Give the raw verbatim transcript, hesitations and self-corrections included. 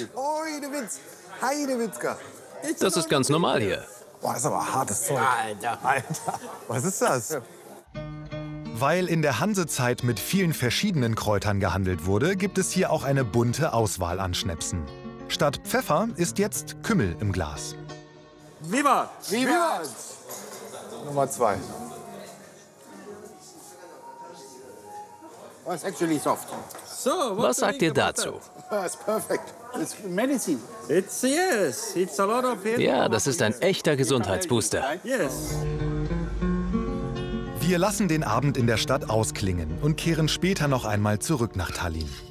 Heidewitz, Heidewitzka. Das ist ganz normal hier. Boah, das ist aber hartes Zeug. Alter. Alter, was ist das? Weil in der Hansezeit mit vielen verschiedenen Kräutern gehandelt wurde, gibt es hier auch eine bunte Auswahl an Schnäpsen. Statt Pfeffer ist jetzt Kümmel im Glas. Viva! Viva! Nummer zwei. Oh, it's actually soft. So, Was sagt ihr dazu? That's perfect. It's medicine. It's yes, it's a lot of it. Ja, das ist ein echter Gesundheitsbooster. Yes. Wir lassen den Abend in der Stadt ausklingen und kehren später noch einmal zurück nach Tallinn.